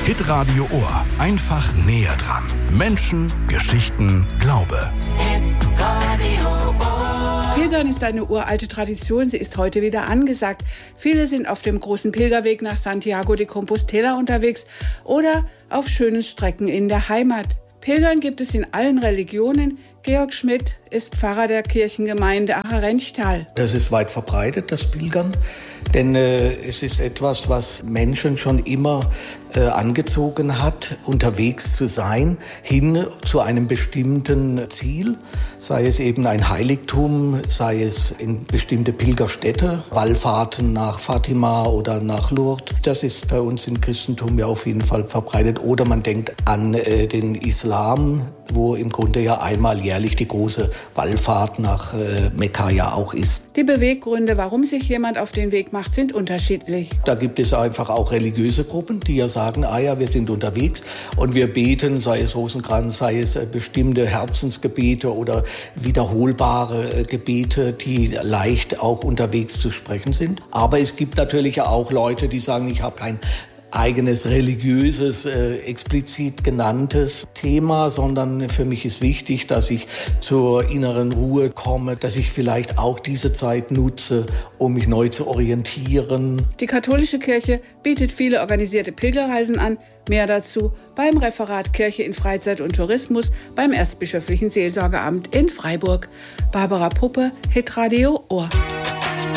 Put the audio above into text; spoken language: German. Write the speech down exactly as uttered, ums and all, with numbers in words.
Hitradio Ohr. Einfach näher dran. Menschen, Geschichten, Glaube. Hitradio Ohr. Pilgern ist eine uralte Tradition. Sie ist heute wieder angesagt. Viele sind auf dem großen Pilgerweg nach Santiago de Compostela unterwegs oder auf schönen Strecken in der Heimat. Pilgern gibt es in allen Religionen. Georg Schmidt ist Pfarrer der Kirchengemeinde Acher-Renchtal. Das ist weit verbreitet, das Pilgern, denn äh, es ist etwas, was Menschen schon immer äh, angezogen hat, unterwegs zu sein, hin zu einem bestimmten Ziel, sei es eben ein Heiligtum, sei es in bestimmte Pilgerstätte, Wallfahrten nach Fatima oder nach Lourdes. Das ist bei uns im Christentum ja auf jeden Fall verbreitet. Oder man denkt an äh, den Islam, wo im Grunde ja einmal jährlich die große Wallfahrt nach äh, Mekka ja auch ist. Die Beweggründe, warum sich jemand auf den Weg macht, sind unterschiedlich. Da gibt es einfach auch religiöse Gruppen, die ja sagen, ah ja, wir sind unterwegs und wir beten, sei es Rosenkranz, sei es äh, bestimmte Herzensgebete oder wiederholbare äh, Gebete, die leicht auch unterwegs zu sprechen sind. Aber es gibt natürlich auch Leute, die sagen, ich habe kein eigenes religiöses, äh, explizit genanntes Thema, sondern für mich ist wichtig, dass ich zur inneren Ruhe komme, dass ich vielleicht auch diese Zeit nutze, um mich neu zu orientieren. Die katholische Kirche bietet viele organisierte Pilgerreisen an. Mehr dazu beim Referat Kirche in Freizeit und Tourismus beim Erzbischöflichen Seelsorgeamt in Freiburg. Barbara Puppe, Hitradio Ohr.